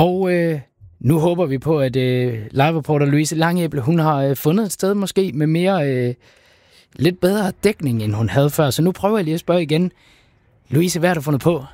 Og nu håber vi på, at live-reporter Louise Langæble, hun har fundet et sted måske med mere lidt bedre dækning, end hun havde før. Så nu prøver jeg lige at spørge igen. Louise, hvad har du fundet på?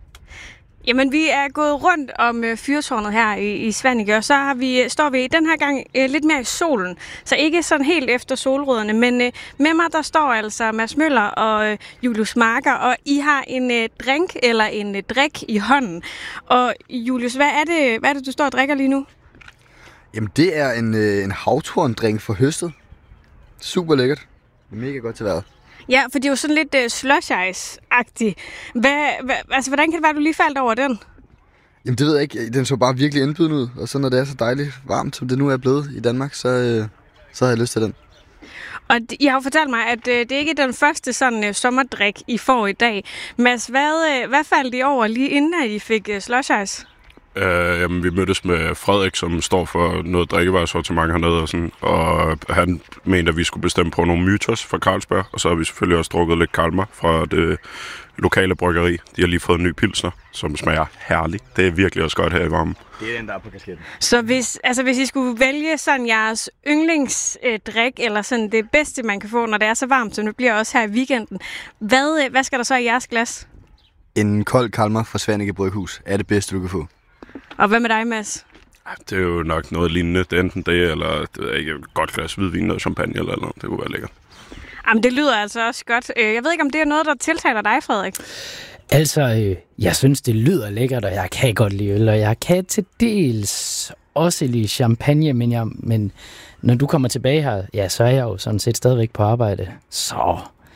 Jamen, vi er gået rundt om fyrtårnet her i Svaneke, og så står vi den her gang lidt mere i solen. Så ikke sådan helt efter solrødderne, men med mig, der står altså Mads Møller og Julius Marker, og I har en drink eller en drik i hånden. Og Julius, hvad er det, du står og drikker lige nu? Jamen, det er en havtorndrink fra høstet. Super lækkert. Mega godt til vejret. Ja, for det er jo sådan lidt slush ice-agtigt. Hvordan kan det være, du lige faldt over den? Jamen, det ved jeg ikke. Den så bare virkelig indbydende ud. Og så når det er så dejligt varmt, som det nu er blevet i Danmark, så har jeg lyst til den. Og I har jo fortalt mig, at det ikke er den første sådan sommerdrik, I får i dag. Mads, hvad faldt I over lige inden, at I fik slush ice? Jamen, vi mødtes med Frederik, som står for noget drikkevaresortiment hernede, og han mente, at vi skulle bestemme på nogle mytos fra Carlsberg, og så har vi selvfølgelig også drukket lidt Kalmar fra det lokale bryggeri. De har lige fået en ny pilsner, som smager herligt. Det er virkelig også godt her i varmen. Det er den, der er på kasketten. Så hvis I skulle vælge sådan jeres yndlingsdrik, eller sådan det bedste, man kan få, når det er så varmt, som det bliver også her i weekenden, hvad skal der så i jeres glas? En kold Kalmar fra Svaneke Bryghus er det bedste, du kan få. Og hvad med dig, Mads? Det er jo nok noget lignende. Det er enten det, eller det er ikke et godt glas hvidvin, noget champagne eller noget. Det kunne være lækkert. Jamen, det lyder altså også godt. Jeg ved ikke, om det er noget, der tiltaler dig, Frederik? Altså, jeg synes, det lyder lækkert, og jeg kan godt lide øl, og jeg kan til dels også lide champagne, men når du kommer tilbage her, ja, så er jeg jo sådan set stadigvæk på arbejde. Så.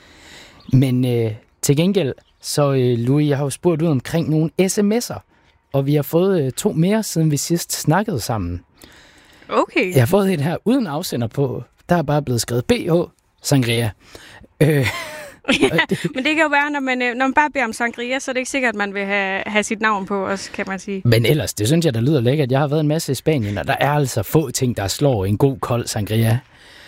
Men til gengæld, så Louis, jeg har jo spurgt ud omkring nogle sms'er, og vi har fået 2 mere, siden vi sidst snakkede sammen. Okay. Jeg har fået et her uden afsender på. Der er bare blevet skrevet BH Sangria. Ja, men det kan jo være, når man bare beder om sangria, så er det ikke sikkert, at man vil have sit navn på os, kan man sige. Men ellers, det synes jeg, der lyder lækkert. Jeg har været en masse i Spanien, og der er altså få ting, der slår en god kold sangria.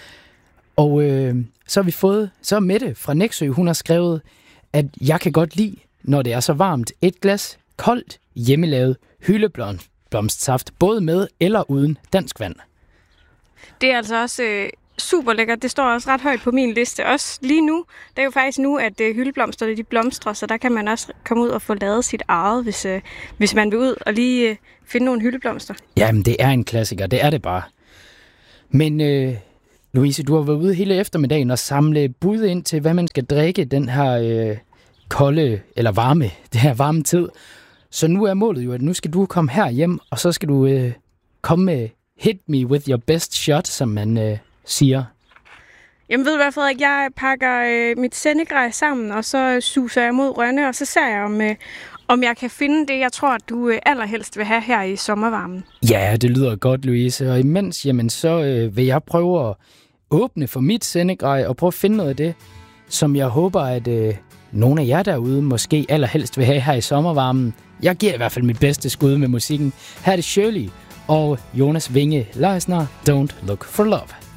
Og så har Mette fra Nexø, hun har skrevet, at jeg kan godt lide, når det er så varmt, et glas koldt, hjemmelavet hyldeblomstsaft, både med eller uden dansk vand. Det er altså også super lækkert. Det står også ret højt på min liste. Også lige nu, det er jo faktisk nu, at hyldeblomsterne de blomstrer, så der kan man også komme ud og få lavet sit eget, hvis man vil ud og lige finde nogle hyldeblomster. Jamen, det er en klassiker. Det er det bare. Men Louise, du har været ude hele eftermiddagen og samle bud ind til, hvad man skal drikke den her kolde eller varme tid. Så nu er målet jo, at nu skal du komme her hjem, og så skal du komme med hit me with your best shot, som man siger. Jamen ved du hvad, Frederik? Jeg pakker mit sendegrej sammen, og så suser jeg mod Rønne, og så ser jeg, om jeg kan finde det, jeg tror, at du allerhelst vil have her i sommervarmen. Ja, det lyder godt, Louise. Og imens, jamen, så vil jeg prøve at åbne for mit sendegrej og prøve at finde noget af det, som jeg håber, at nogle af jer derude måske allerhelst vil have her i sommervarmen. Jeg giver i hvert fald mit bedste skud med musikken. Her er det Shirley og Jonas Winge Leisner, Don't Look for Love.